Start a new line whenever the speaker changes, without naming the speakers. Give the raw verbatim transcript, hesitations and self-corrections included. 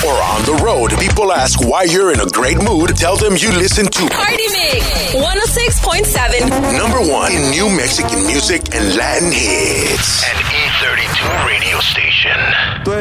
or on the road, people ask why you're in a great mood. Tell them you listen to
Party Mix one oh six point seven.
Number one in new Mexican music and Latin hits.
An E thirty-two radio station.